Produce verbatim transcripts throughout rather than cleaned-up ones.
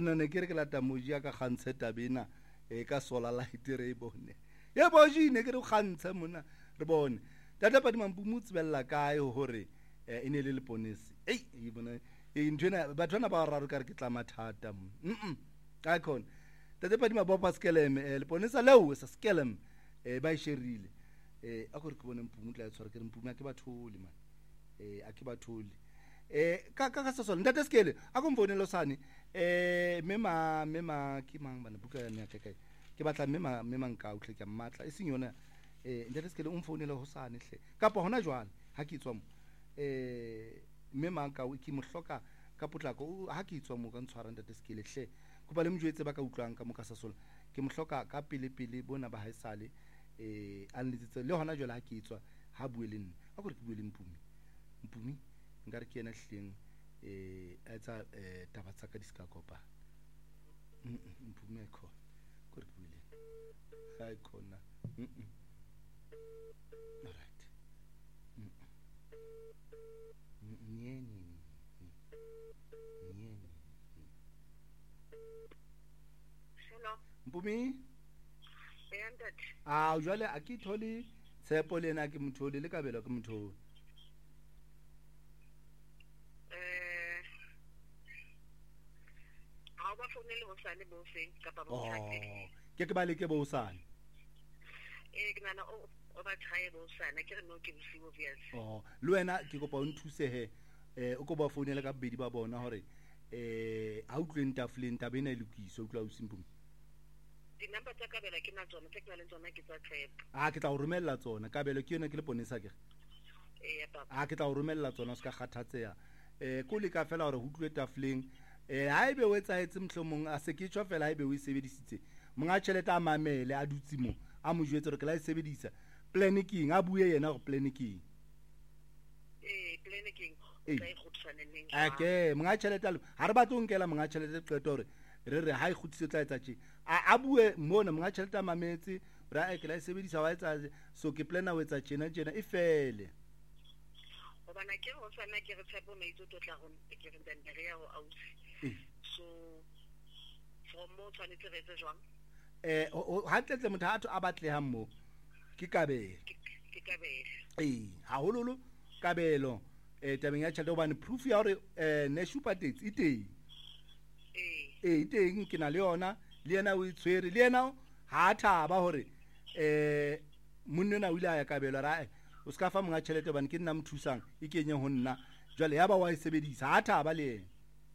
bona ne ke re ke lata moji ka kgantshe tabena e ka sola light re bone ye boji ne ke re kgantshe mona re bone tata pa di mampumutsi bella kae hore e ne le leponesi ei e bona e ntwena batho bana ba raro ka re ke tla mathata mm ka khona tata pa di mabopa skeleme leponesa leo sa skelem e ba isherile e a gore ke bone mpumutla ya tshwara ke mpumya ke batholi man e a ke batholi eh ka ka sa sona ntate skele a go mfonelo sane eh mema mema ke mang bana buka ya ke ke ke batla mema mema nka utlhe ke matla e seng yona eh ntate skele o mfonela ho sane hle kapa hona jwale ha ke tswa mo eh mema nka o ke mohloka ka potlako ha ke tswa mo ka ntshwara ntate skele hle go ba le mjwetse ba ka utlwang ka mo ka sa sola ke mohloka ka pele pele bona ba haisale eh a nletsetse le hona jwale ha ke tswa ha bue le nne a gore ke bue le mpumi mpumi ngare ke ena hleng eh a tsa eh taba tsa ka di ska kopa mpumi ko gore ke buile ha ikona alright nyeni nyeni hello mpumi ended ah jwale a ke thole tshepo le ena ke mothole le kabelo ke mothole ba fonele ho sane bo feng kapa bo tshake ke ke ba le ke bo sane eh ke nana o o ba tsaye bo sane ke re no ke bosibo obvious oh le wena ke kopa o nthuse he eh o ko ba fonela ka bedi ba bona hore eh a utlweng tafuleng tabena ile kuiso utlwa o simpumi di number tsa kabela ke na tsona technology tsona ke tsa trap ah ke tla o romella tsona kabelo ke yona ke le ponesa ke eh papa ah ke tla o romella tsona se ka kgathatseya eh ko le ka fela hore ho utlwe tafuleng eh haebe o etsaetse mhlomong a se ke tswa fela haebe o sebedisitse monga tšhelete a mamele a dutsi mo a mo jwetse re ke la sebedisa planning a bue yena go planning eh planning Eh. o tla ikhutsana neng okay monga tšhelete a ha re batlo nkela monga tšhelete qeto hore re re ha e khutsitse tla etsa tje a a bue mona monga tšhelete a mametse ra e ke la sebedisa wa etsa so ke plana o etsa tjena tjena e fele o bana ke ho sana ke re tshepo me itso tla go ke re ndere ya o ausi eh so from mo tshwanetse re etse jwang eh ha tletle motho a tho a batlehang mo ke kabelo ke kabelo eh hahololo kabelo eh tabeng ya tšhelete obane proof ya hore eh ne shupa tax e teng eh eh e teng ke na le yona le yena o itshwere le yena ha thaba hore eh monna o ile a ya kabelo ra o ska fa monga tšhelete bane ke nna mthusang e kenye ho nna jwale ya ba wa e sebedisa ha thaba le yena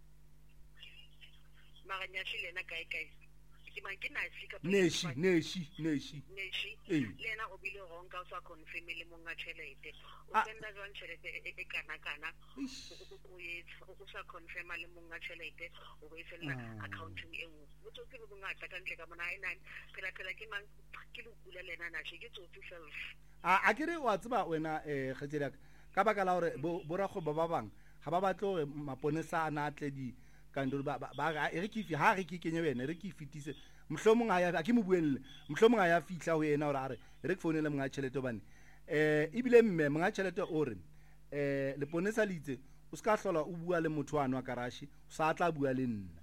maganya shile na kai kai ke mang ke na sika neshi neshi neshi neshi Eh. lena o bile ronka o sa confirm le monga tšhelete o Ah. senda jwang tšhelete e e kana kana Eish. o etsa o sa confirm le monga tšhelete o go isella Ah. accounting e nngwe motho ke bo ngata ka ntle ka mona ai nine phela phela ke mang ke lokula lena na ke tsotsi self a a kere wa tseba wena eh kgetsela ka baka la hore bo borago ba ba bang ha ba batlo maponesa ana atle di kandolo ba ba e re ke fi ha re ke kenye wena re ke fitise mhlomong a ya a ke mo buelle mhlomong a ya fitla ho yena hore a re re ke founela monga tšhelete bane eh ibile mme monga tšhelete o re eh leponesa le itse o ska hlola o bua le motho wa nwa karashi o sa tla bua le nna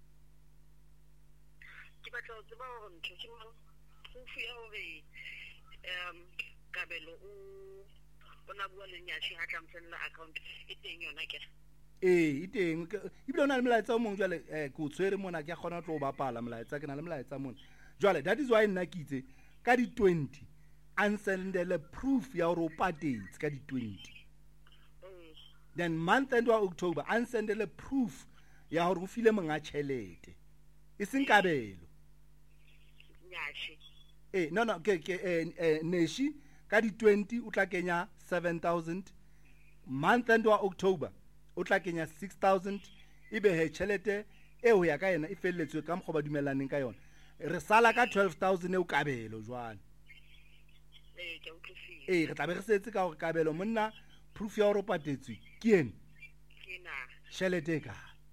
ke batla ho tseba hore ntho ke mang proof ya hore um kabelo o ona bua le nyashi ha tla msenela account e teng yona ke eh iteng ibile ona le molaetsa o mong jwale eh ke o tshwere mona ke a kgona tlo ba pala molaetsa ke na le molaetsa mona jwale that is why nna ke itse ka di twenty ansendele proof ya hore o patetse ka di twenty Mm. then month end wa October ansendele proof ya hore o file monga tšhelete e seng kabelo nyashi eh no no ke ke eh, eh neshi ka di twenty o tla kenya seven thousand month end wa October o tla kenya six thousand ibe he tšhelete e ho ya ka yena e felletswe ka mkgoba dumellaneng ka yona re sala ka twelve thousand e o kabelo jwana eh ke utlwisile eh re tla be re setse ka hore kabelo monna proof ya hore o patetswe ke ene ke na tšhelete e ka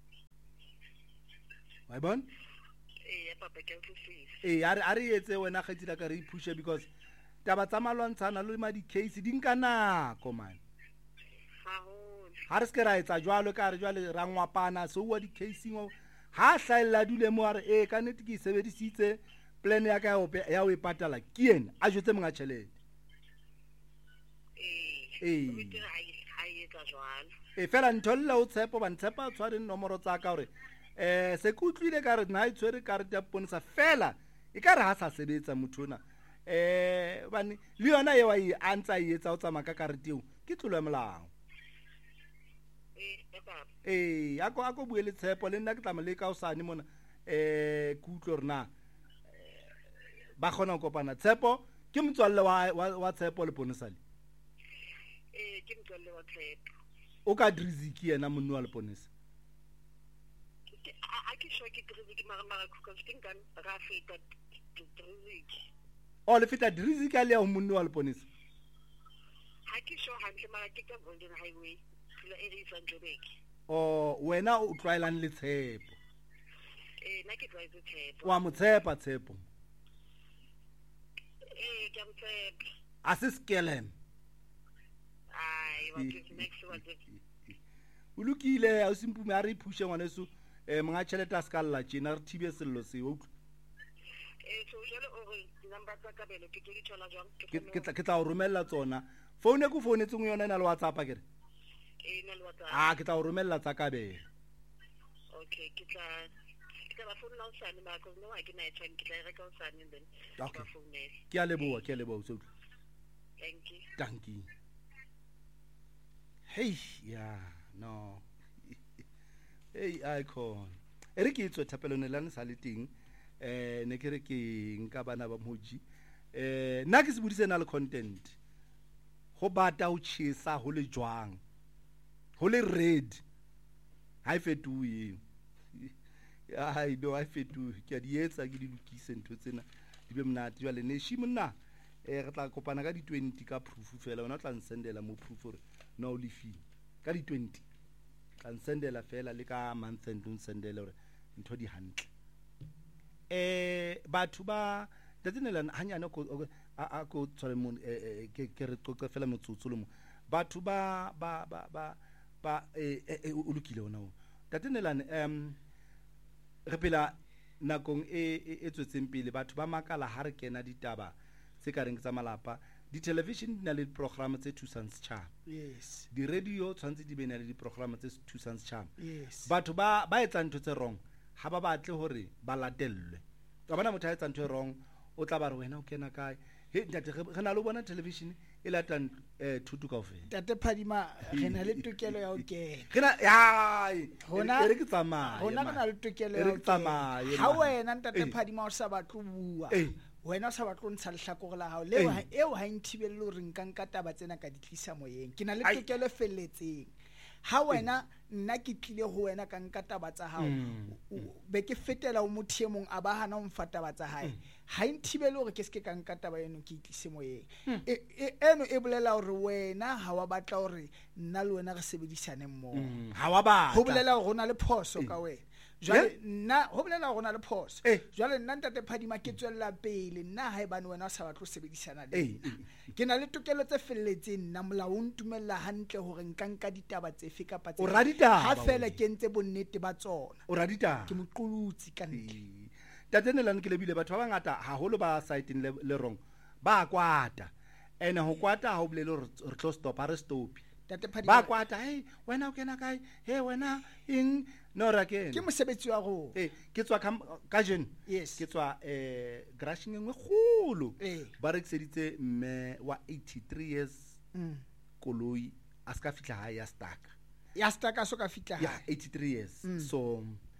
wa bona eh ya papa ke utlwisile eh a re a re etse wena kgetsila ka re iphushe because taba tsa malwantshana le ma di case di nka nako man ha ho ha re se ke ra etsa jwalo ka re jwale ra ngwapana so wa di casing ha hlaella dule mo are e ka nnete ke e sebedisitse plan ya ka ya ho pe- ya ho e patala ke ena a jwetse monga tjhelete ee o betere ha e- ha e etsa jwalo e fela ntho lle o tshepo ba ntshepa tshware nomoro tsa ka hore eh se ke utlwile ka re nna e tshwere karete ya ponisa fela e ka re ha sa sebetsa motho ona eh bane le yona ye wa e antsa e etsa o tsamaya ka karete eo ke tlolo ya molao ee papa eh a ko a ko bue le tshepo le nna ke tla mo leka o sane mona eh ke utlwe re na eh, ba kgona ho kopana tshepo ke motswalle wa wa, wa tshepo le ponisa le ee ke motswalle wa tshepo o ka driziki yena monno wa le ponisa Ke- a a ke sure ke driziki mara mara because ke nkang ra feta driziki o le feta driziki a le ya ho monno wa le ponisa ha ke sure hantle mara ke ka Golden Highway tsela e re isang Joburg o wena o tlwaelang le tshepo ee nna ke tlwaetse tshepo wa mo tshepa tshepo ee ke a mo tshepa a se skelem ai what is next what is o lokile a o sempume a re iphushe ngwaneso um monga tšhelete a se ka lla tjena re thibe sello seo utlwa ee so jale o re number tsa kabelo ke tlo di thola jwang ke Ke- kgone ke ho- tla- ke tla o romella tsona foune e ko founetseng yona e na le whatsapp a kere ee na le WhatsApp a ke tla o romella tsa kabelo okay ke tla ke tla ba founela hosane mara cause no ha ke na e time ke tla e reka hosane and then ke Okay. ba founela ke a leboa ke a leboa se utlwa thank you tanki hei ya no hei icon e re ke etswe thapelone lane sa le teng eh ne ke re ke nka bana ba moji eh nna ke se bodise na le content go bata o tšhesa go le jwang go le red ha e fetoe ai no ha e fetoe ke a di etsa ke di lokise ntho tsena di be monate jwale neshi monna eh re tla kopana ka di twenty ka proof fela wena o tla nsendela mo proof hore no o lefile ka di twenty tla nsendela fela le ka month end o nsendele hore ntho di hantle eh batho ba tatsenela hanyane ko o- a a ko tshware mo eh, eh, ke ke re qoqe fela motsotso le mo batho ba ba ba ba ba eh eh, eh, o lokile ona o tatsenelane em re phela nakong e e- e tswetseng pele batho ba makala ha re kena ditaba tse ka reng tsa malapa di-television di na le diprograma tse thusang setšhaba Yes. di-radio tshwanetse di be na le diprograma tse thusang setšhaba Yes. batho ba ba etsa ntho tse wrong ha ba batle hore ba latellwe ka bona motho a etsa ntho e wrong o tla ba re wena o kena kae he ntate re re na le ho bona television e latang um thuto kaofela Tate Phadima re na le tokelo ya ho kena. re na ai Rona- e re ke tsamaya Rona man. re na le tokelo E ya re ho ke kena. tsamaye, Ha man. wena ntate Eh. Phadima o sa batle ho bua. Eh. Wena o sa batle ho ntsha lehlakore la hao leo Eh. ha- eo ha e nthibelle hore nka nka taba tsena ka di tlisa moyeng. Ke na le Ai. tokelo e felletseng. Ha wena nna ke tlile ho wena ka nka taba tsa hao Mm, o- o- be ke fetela ho motho e mong a ba hana ho mfa taba tsa hae ha e nthibele hore ke se ke ka nka taba eno ke itlise moyeng E- e- eno e bolela hore wena ha wa batla hore nna le wena re sebedisane mmoho mm, ha wa batla ho bolela hore ho na le phoso Eh. ka wena jwale nna ho bolela hore ho na le phoso Eh. jwale nna ntate Phadima ke tswella pele nna haebane wena o sa batle ho sebedisana le Eh, nna ke na le tokelo tse felletseng nna molao o ntumella hantle hore nka nka ditaba tsefe kapa O ra ditaba, ha fela wena. ke ntse bonnete ba tsona o ra ditaba ke moqolotsi ka ntle tatenelane ke lebile batho ba bangata haholo ba siteng le, le wrong ba a kwata ene ho kwata ha o bolele hore re tlo stop ha re stopi tate ba Phadima kwata hey wena o kena kae hey wena eng no ra ke kena mosebetsi wa rona eh ke tswa kam- ka jeno Yes. ke tswa eh grashing engwe kgolo Eh. ba rekiseditse mme wa eighty-three years Mm. koloi a ska fitla ha ya staka ya staka so ka fitla ya hae eighty-three years Mm. so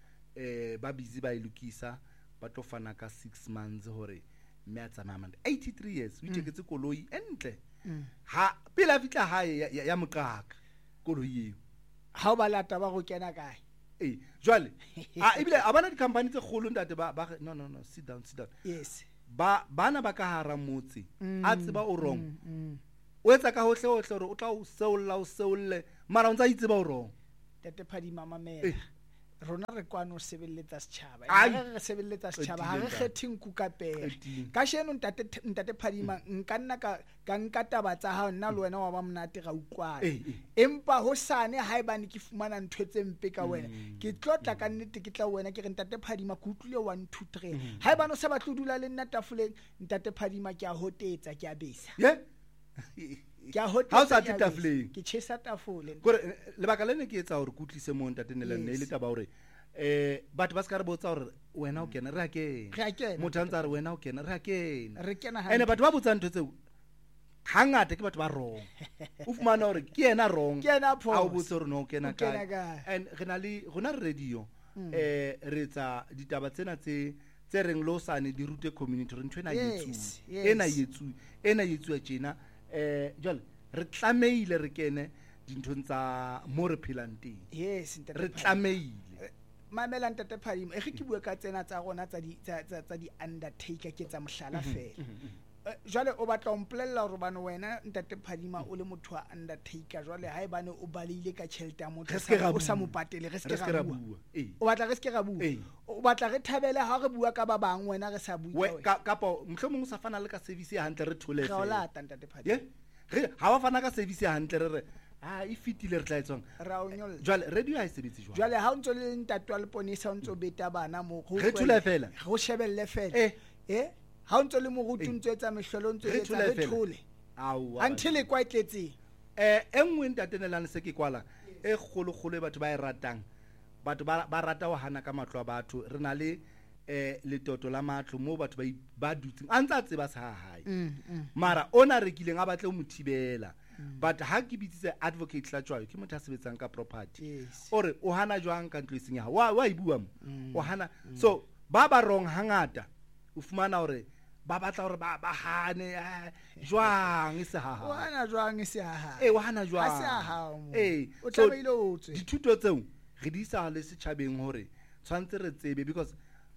eh ba busy ba ilukisa ba tlo fana ka six months hore mme a tsamaya mande eighty-three years o iteketse koloi entle Mm. ha pele a fitla hae ya, ya, ya moqaka koloi eo ha o ba lata ba go kena kae eh jwale a ebile a bana di-company tse kgolo ntate ba ba re, no no no sit down sit down yes ba bana ba ka hara motse Mm, a tseba o wrong mm, mm. o etsa ka hohle hohle hore o tla o seolla o seolle mara o ntsa itseba o wrong tate Phadima Eh. mamela rona re kwano sebeletsa setjhaba Ai. ha re sebeletsa setjhaba ha re Qetileng kgethe nku ka pere Qetileng. ka sheno ntate ntate Phadima nka nna ka ka nka taba tsa hao nna le wena wa ba monate ga utlwana Eh, empa ho sane ha ebane ke fumana ntho tse mpe ka wena ke tlotla ka nnete ke tla wena ke re ntate Phadima ke utlwile one two three ha ebane o se batla ho dula le nna tafoleng ntate Phadima ke a hotetsa ke a besa ye ke a Ha o hotetsa sa ke a tle besa. tafoleng. ke chesa tafole kore lebaka le ne ke etsa gore ke utlwise mo ntatenele ne Yes. ile taba gore eh batho ba se ka re botsa gore wena o kena re a kena Re a kena, motho a ntse a re wena o kena re a kena re kena ene hantle. batho ba botsang ntho tseo hangata ke batho ba wrong o fumana gore ke yena wrong Ke yena a o phoso. botse gore no o kena O kena kae kae? and re na le rona re radio eh re etsa ditaba tsena tse tse reng lo sane di rute community re ntho ena Yes, yetsu yes. ena yetsu ena yetsu ya tjena eh jwale re tlameile re kene dinthong tsa mo re phelang teng yes ntate re Phadima. tlameile mamela ntate Phadima e re ke bua ka tsena tsa rona tsa di tsa tsa tsa di undertaker ke tsa mohlala fela Eh, jwale o batla o mpolella hore bana wena ntate Phadima o le motho wa undertaker jwale ha ebane o balile ka tjhelete ya motho Re se ke ra o sa bua. mo patele re se Re ke se ke ra ra bua bua, ee. o batla re se ke ra bua Ee. o batla re thabele ha re bua ka ba bang wena re sa bue ka we wena ka kapa mohlomong o sa fana le ka service ya hantle re thole re o fela. lata ntate Phadima ye re ha wa fana ka service ya hantle re re ah e fitile re tla etswang ra o nyolla jwale radio ha e sebetse jwang jwale ha o ntso le ntate wa leponesa o ntso beta bana mo go Re thole fela. go shebelle fela Eh. eh ha o ntso le moruti Eh. o ntso etsa mehlolo o ntso Re etsa thole re fela. thole Au, until e kwa itletseng eh engwe ntatenelane se ke kwala e kgolo kgolo e batho ba e ratang batho ba ba rata ho hana ka matlo a batho re na le eh letoto la matlo mo batho ba i- ba dutseng a ntse a tseba sa hae mara ona rekileng a batle ho mothibela but ha ke bitsitse advocate Tlatjwayo ke motho a sebetsang ka property Yes. ore o hana jwang ka ntlo e seng ya hao wa wa e bua mo o hana so ba ba wrong hangata o fumana hore ba batla hore ba ba hane eh, jwang e se ha o ha ana jwang e se ha ha eh o hana jwang Ha se ha hao mo. eh O so tlamehile o tswe. dithuto tseo re di isa le setjhabeng hore tshwantse re tsebe because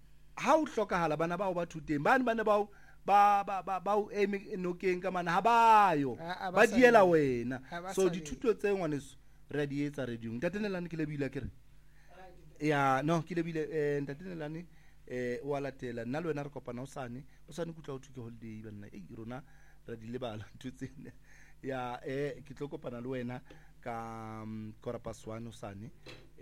ha o hlokahala bana bao ba thuteng bane bane bao ba ba ba ba o eme nokeng ka mana ha bayo Ha- ha ba ba sa diela leyo. wena Ha ba so sa dithuto tse ngwaneso re a di etsa radiong tatenelane ke lebile ke re ya no ke lebile eh tatenelane eh o a latela nna le wena re kopana hosane hosane kutla o thuke holiday banna eh rona re di lebala ntho tsene ya eh ke tlo kopana le wena ka um, quarter past one hosane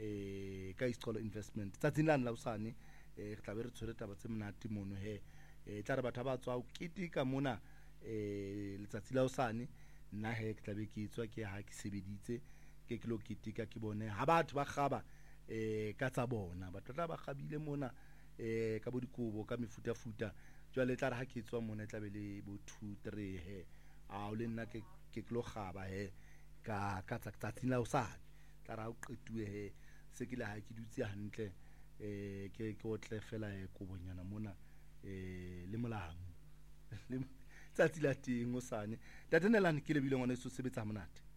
eh ka Isicolo investment tsatsing la nla hosane eh re tla be re tshwere taba tse monate mono he eh tla re batho ba tswa o ketika mona eh letsatsi la hosane nna he ke tla be ke tswa ke ha ke sebeditse ke ke lo ketika ke bone ha batho ba gaba eh ka tsa bona batho tla ba gabile mona eh ka bo dikobo ka mefuta futa jwale tla re ha ke tswa mona tla be le bo two three he a o le nna ke ke lo gaba he ka ka tsa tsatsing la hosane tla ra o qetuwe he se ke le ha ke dutse hantle eh ke ke otle fela e kobonyana mona eh le molamu le tsatsi la teng hosane tatenelane ke lebile ngwana e so sebetsa monate